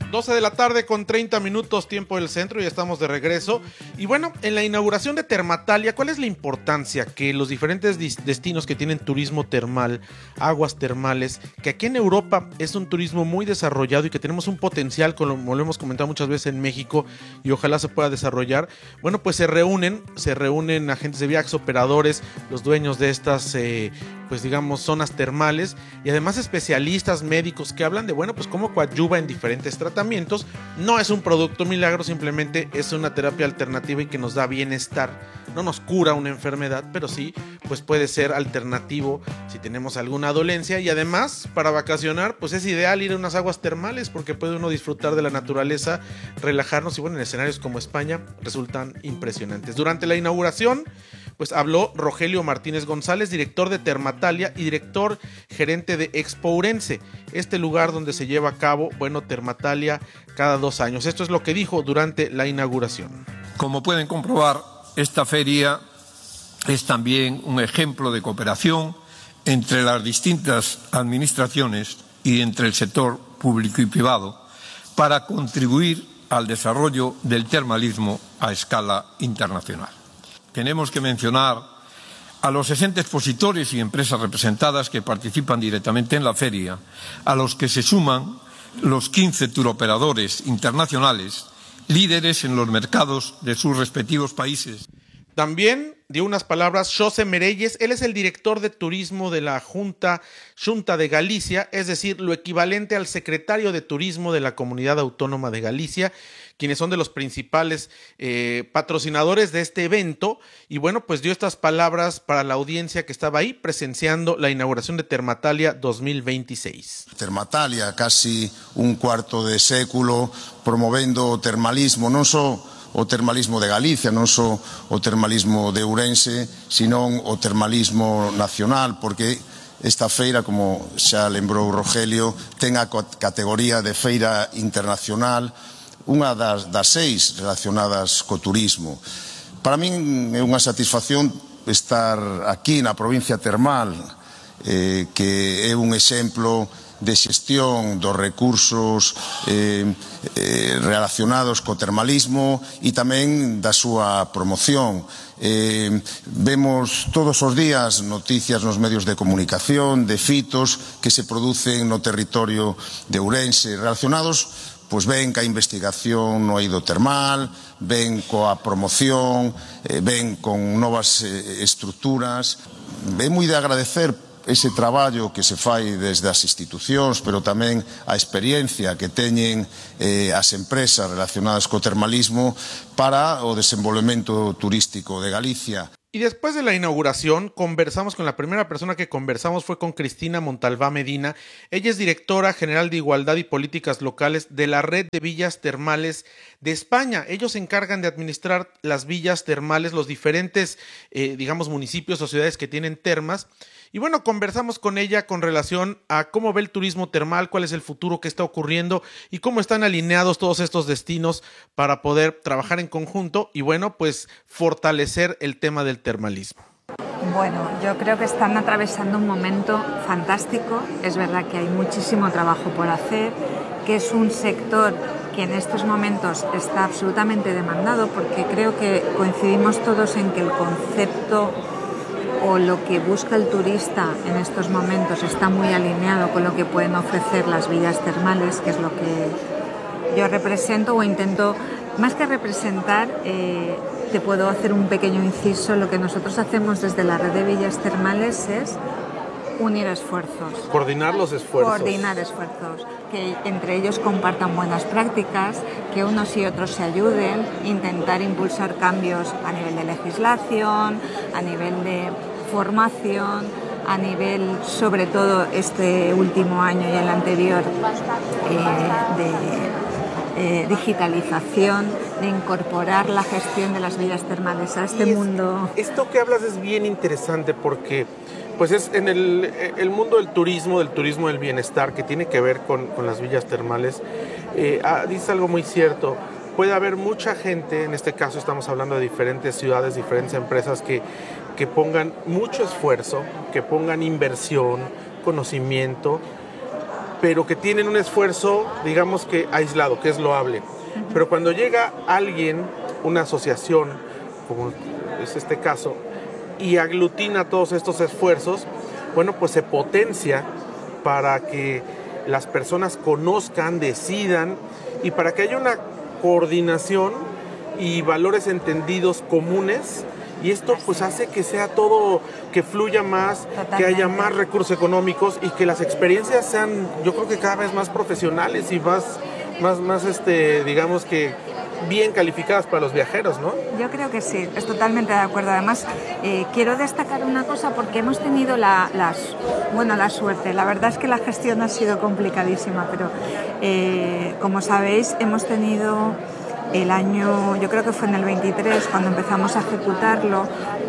12 de la tarde con 30 minutos tiempo del centro y estamos de regreso. Y bueno, en la inauguración de Termatalia, ¿cuál es la importancia que los diferentes destinos que tienen turismo termal, aguas termales, que aquí en Europa es un turismo muy desarrollado y que tenemos un potencial, como lo hemos comentado muchas veces en México y ojalá se pueda desarrollar? Bueno, pues se reúnen agentes de viajes, operadores, los dueños de estas pues digamos zonas termales y además especialistas médicos que hablan de bueno pues cómo coadyuva en diferentes tratamientos. No es un producto milagro, simplemente es una terapia alternativa y que nos da bienestar. No nos cura una enfermedad, pero sí pues puede ser alternativo si tenemos alguna dolencia, y además para vacacionar pues es ideal ir a unas aguas termales porque puede uno disfrutar de la naturaleza, relajarnos, y bueno, en escenarios como España resultan impresionantes. Durante la inauguración pues habló Rogelio Martínez González, director de Termatalia y director gerente de Expourense, este lugar donde se lleva a cabo, bueno, Termatalia cada 2 años. Esto es lo que dijo durante la inauguración. Como pueden comprobar, esta feria es también un ejemplo de cooperación entre las distintas administraciones y entre el sector público y privado para contribuir al desarrollo del termalismo a escala internacional. Tenemos que mencionar a los 60 expositores y empresas representadas que participan directamente en la feria, a los que se suman los 15 turoperadores internacionales, líderes en los mercados de sus respectivos países. También dio unas palabras José Merelles. Él es el director de turismo de la Junta de Galicia, es decir, lo equivalente al secretario de turismo de la Comunidad Autónoma de Galicia, quienes son de los principales patrocinadores de este evento. Y bueno, pues dio estas palabras para la audiencia que estaba ahí presenciando la inauguración de Termatalia 2026. Termatalia, casi un cuarto de século promovendo o termalismo, non só o termalismo de Galicia, non só o termalismo de Ourense, senón o termalismo nacional, porque esta feira, como xa lembrou Rogelio, ten a categoría de feira internacional, unha das 6 relacionadas co turismo. Para min é unha satisfacción estar aquí na provincia termal, que é un exemplo de xestión dos recursos relacionados co termalismo e tamén da súa promoción. Vemos todos os días noticias nos medios de comunicación de fitos que se producen no territorio de Ourense relacionados pois ben ca investigación no eido termal, ben coa promoción, ben con novas estruturas. É moi de agradecer ese traballo que se fai desde as institucións, pero tamén a experiencia que teñen as empresas relacionadas co termalismo para o desenvolvemento turístico de Galicia. Y después de la inauguración conversamos con la primera persona que conversamos fue con Cristina Montalvá Medina. Ella es directora general de Igualdad y Políticas Locales de la Red de Villas Termales de España. Ellos se encargan de administrar las villas termales, los diferentes, digamos, municipios o ciudades que tienen termas. Y bueno, conversamos con ella con relación a cómo ve el turismo termal, cuál es el futuro que está ocurriendo y cómo están alineados todos estos destinos para poder trabajar en conjunto y bueno, pues fortalecer el tema del termalismo. Bueno, yo creo que están atravesando un momento fantástico. Es verdad que hay muchísimo trabajo por hacer, que es un sector que en estos momentos está absolutamente demandado, porque creo que coincidimos todos en que el concepto o lo que busca el turista en estos momentos está muy alineado con lo que pueden ofrecer las villas termales, que es lo que yo represento o intento, más que representar, te puedo hacer un pequeño inciso. Lo que nosotros hacemos desde la red de villas termales es unir esfuerzos. Coordinar los esfuerzos. Coordinar esfuerzos, que entre ellos compartan buenas prácticas, que unos y otros se ayuden, intentar impulsar cambios a nivel de legislación, a nivel de formación, a nivel, sobre todo este último año y el anterior, de digitalización, de incorporar la gestión de las villas termales a este mundo. Esto que hablas es bien interesante porque pues es en el mundo del turismo del bienestar, que tiene que ver con las villas termales. Dice algo muy cierto. Puede haber mucha gente, en este caso estamos hablando de diferentes ciudades, diferentes empresas que pongan mucho esfuerzo, que pongan inversión, conocimiento, pero que tienen un esfuerzo, digamos que aislado, que es loable. Pero cuando llega alguien, una asociación, como es este caso, y aglutina todos estos esfuerzos, bueno, pues se potencia para que las personas conozcan, decidan, y para que haya una coordinación y valores entendidos comunes, y esto pues hace que sea todo, que fluya más, Totalmente. que haya más recursos económicos y que las experiencias sean, yo creo que cada vez más profesionales y más digamos que bien calificadas para los viajeros, ¿no? Yo creo que sí, es totalmente de acuerdo. Además, quiero destacar una cosa porque hemos tenido la suerte. La verdad es que la gestión ha sido complicadísima, pero como sabéis, hemos tenido el año, yo creo que fue en el 23, cuando empezamos a ejecutarlo,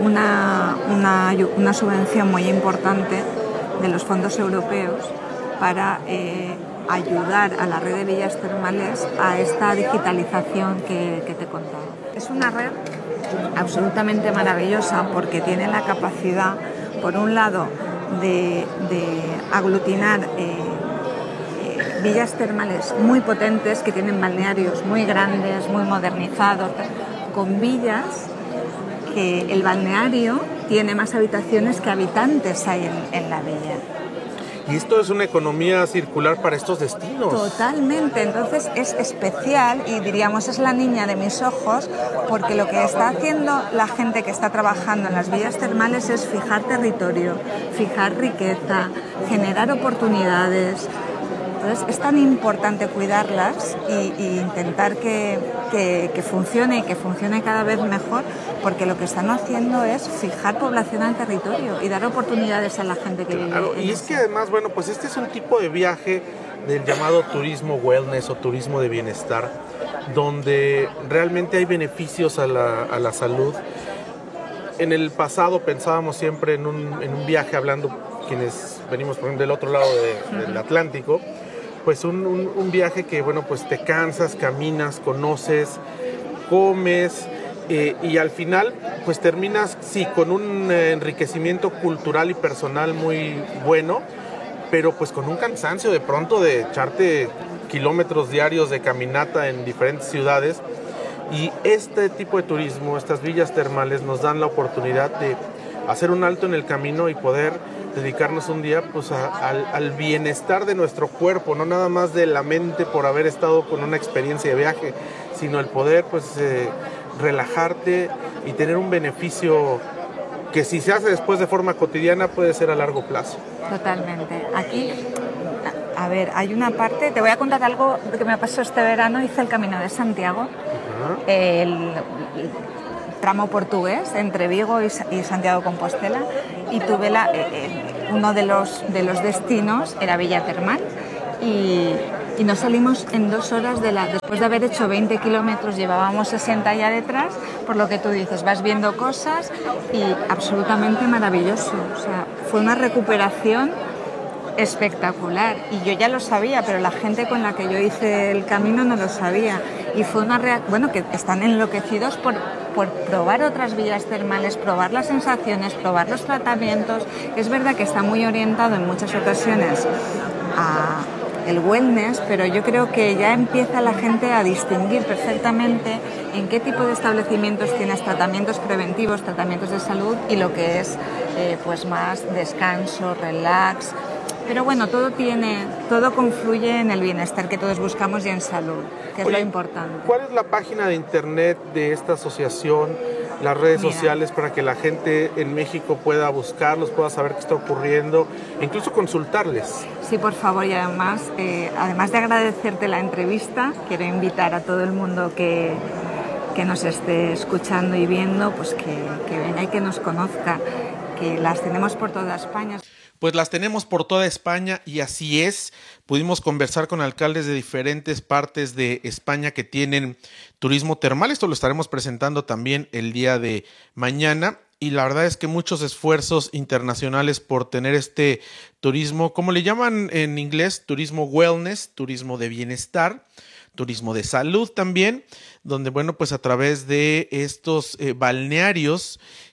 una subvención muy importante de los fondos europeos para ayudar a la red de villas termales a esta digitalización que te he contado. Es una red absolutamente maravillosa porque tiene la capacidad, por un lado, de aglutinar villas termales muy potentes que tienen balnearios muy grandes, muy modernizados, con villas que el balneario tiene más habitaciones que habitantes hay en la villa. Y esto es una economía circular para estos destinos. Totalmente, entonces es especial y diríamos es la niña de mis ojos porque lo que está haciendo la gente que está trabajando en las villas termales es fijar territorio, fijar riqueza, generar oportunidades. Entonces es tan importante cuidarlas y intentar que funcione y que funcione cada vez mejor, porque lo que están haciendo es fijar población al territorio y dar oportunidades a la gente que vive. Claro, y es que además, bueno, pues este es un tipo de viaje del llamado turismo wellness o turismo de bienestar, donde realmente hay beneficios a la salud. En el pasado pensábamos siempre en un viaje, hablando quienes venimos por ejemplo, del otro lado del Atlántico, pues un viaje que, bueno, pues te cansas, caminas, conoces, comes y al final, pues terminas, sí, con un enriquecimiento cultural y personal muy bueno, pero pues con un cansancio de pronto de echarte kilómetros diarios de caminata en diferentes ciudades. Y este tipo de turismo, estas villas termales, nos dan la oportunidad de hacer un alto en el camino y poder dedicarnos un día pues al bienestar de nuestro cuerpo, no nada más de la mente por haber estado con una experiencia de viaje, sino el poder pues relajarte y tener un beneficio que si se hace después de forma cotidiana puede ser a largo plazo. Totalmente. Aquí, a ver, hay una parte, te voy a contar algo que me pasó este verano, hice el Camino de Santiago, el tramo portugués entre Vigo y Santiago de Compostela, y tuve uno de los destinos era Villa Termal y nos salimos en 2 horas después de haber hecho 20 kilómetros, llevábamos 60 ya detrás, por lo que tú dices, vas viendo cosas y absolutamente maravilloso, o sea, fue una recuperación espectacular y yo ya lo sabía, pero la gente con la que yo hice el camino no lo sabía y fue bueno, que están enloquecidos por probar otras villas termales, probar las sensaciones, probar los tratamientos. Es verdad que está muy orientado en muchas ocasiones a el wellness, pero yo creo que ya empieza la gente a distinguir perfectamente en qué tipo de establecimientos tienes tratamientos preventivos, tratamientos de salud y lo que es pues más descanso, relax. Pero bueno, todo confluye en el bienestar que todos buscamos y en salud, que es lo importante. ¿Cuál es la página de internet de esta asociación, las redes sociales para que la gente en México pueda buscarlos, pueda saber qué está ocurriendo e incluso consultarles? Sí, por favor, y además de agradecerte la entrevista, quiero invitar a todo el mundo que nos esté escuchando y viendo, pues que venga y que nos conozca, que las tenemos por toda España. Pues las tenemos por toda España y así es. Pudimos conversar con alcaldes de diferentes partes de España que tienen turismo termal. Esto lo estaremos presentando también el día de mañana. Y la verdad es que muchos esfuerzos internacionales por tener este turismo, como le llaman en inglés, turismo wellness, turismo de bienestar, turismo de salud también, donde, bueno, pues a través de estos balnearios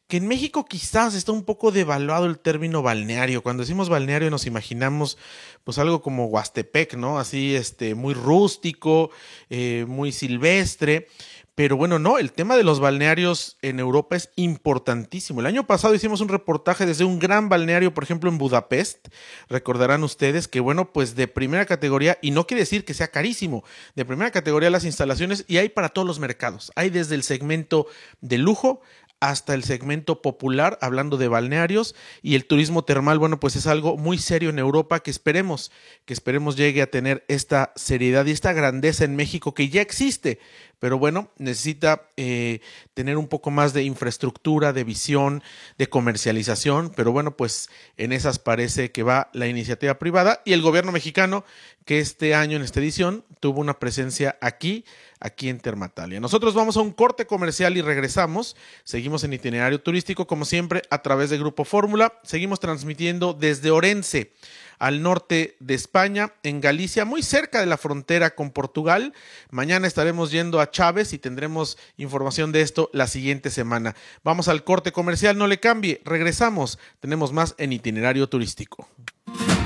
que en México quizás está un poco devaluado el término balneario. Cuando decimos balneario nos imaginamos pues algo como Huastepec, ¿no? Así muy rústico, muy silvestre. Pero bueno, no, el tema de los balnearios en Europa es importantísimo. El año pasado hicimos un reportaje desde un gran balneario, por ejemplo, en Budapest. Recordarán ustedes que, bueno, pues de primera categoría, y no quiere decir que sea carísimo, de primera categoría las instalaciones, y hay para todos los mercados. Hay desde el segmento de lujo hasta el segmento popular, hablando de balnearios, y el turismo termal, bueno, pues es algo muy serio en Europa que esperemos llegue a tener esta seriedad y esta grandeza en México que ya existe, pero bueno, necesita tener un poco más de infraestructura, de visión, de comercialización, pero bueno, pues en esas parece que va la iniciativa privada y el gobierno mexicano que este año en esta edición tuvo una presencia aquí en Termatalia. Nosotros vamos a un corte comercial y regresamos. Seguimos en Itinerario Turístico, como siempre, a través de Grupo Fórmula. Seguimos transmitiendo desde Orense, al norte de España, en Galicia, muy cerca de la frontera con Portugal. Mañana estaremos yendo a Chávez y tendremos información de esto la siguiente semana. Vamos al corte comercial, no le cambie, regresamos. Tenemos más en Itinerario Turístico.